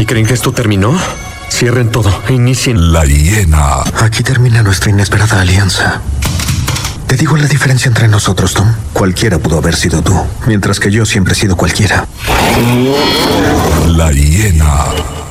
¿Y creen que esto terminó? Cierren todo e inicien. La hiena. Aquí termina nuestra inesperada alianza. Te digo la diferencia entre nosotros, Tom. Cualquiera pudo haber sido tú, mientras que yo siempre he sido cualquiera. La hiena.